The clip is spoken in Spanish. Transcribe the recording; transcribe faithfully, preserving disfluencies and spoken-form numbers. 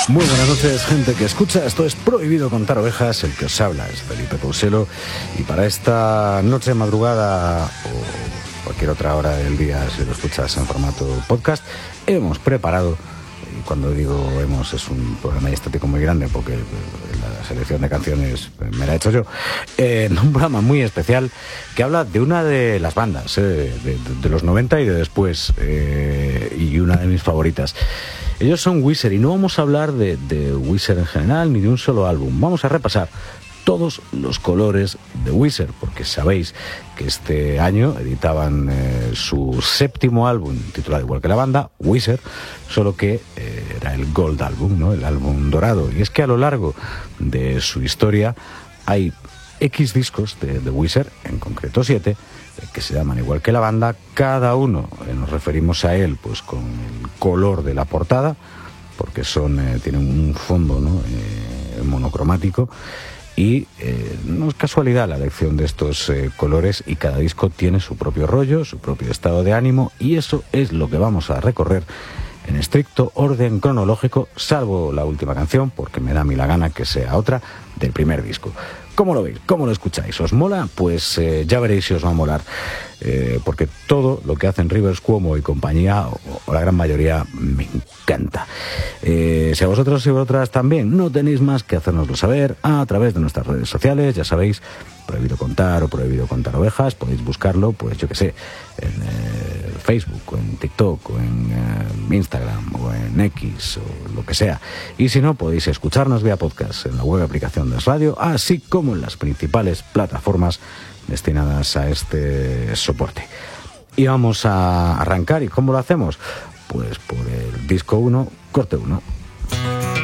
Muy buenas noches, gente que escucha. Esto es Prohibido Contar Ovejas. El que os habla es Felipe Pouselo. Y para esta noche, madrugada o cualquier otra hora del día, si lo escuchas en formato podcast, hemos preparado, y cuando digo hemos, es un programa estático muy grande porque la selección de canciones me la he hecho yo, eh, un programa muy especial que habla de una de las bandas eh, de, de, de los noventa y de después, eh, y una de mis favoritas. Ellos son Weezer y no vamos a hablar de, de Weezer en general ni de un solo álbum. Vamos a repasar todos los colores de Weezer, porque sabéis que este año editaban eh, su séptimo álbum, titulado igual que la banda, Weezer, solo que eh, era el Gold Album, ¿no? El álbum dorado. Y es que a lo largo de su historia hay X discos de, de Weezer, en concreto siete, que se llaman igual que la banda. Cada uno eh, nos referimos a él pues con el color de la portada, porque son eh, tienen un fondo, ¿no? eh, monocromático, y eh, no es casualidad la elección de estos eh, colores, y cada disco tiene su propio rollo, su propio estado de ánimo, y eso es lo que vamos a recorrer en estricto orden cronológico, salvo la última canción, porque me da a mí la gana que sea otra del primer disco. ¿Cómo lo veis? ¿Cómo lo escucháis? ¿Os mola? Pues eh, ya veréis si os va a molar, eh, porque todo lo que hacen Rivers Cuomo y compañía, o, o la gran mayoría, me encanta. Eh, si a vosotros y vosotras también, no tenéis más que hacérnoslo saber a través de nuestras redes sociales. Ya sabéis, Prohibido Contar o Prohibido Contar Ovejas, podéis buscarlo, pues yo que sé, en eh, Facebook, o en TikTok, o en eh, Instagram, o en X, o lo que sea. Y si no, podéis escucharnos vía podcast en la web aplicación de Radio, así como en las principales plataformas destinadas a este soporte. Y vamos a arrancar. ¿Y cómo lo hacemos? Pues por el disco uno, corte uno.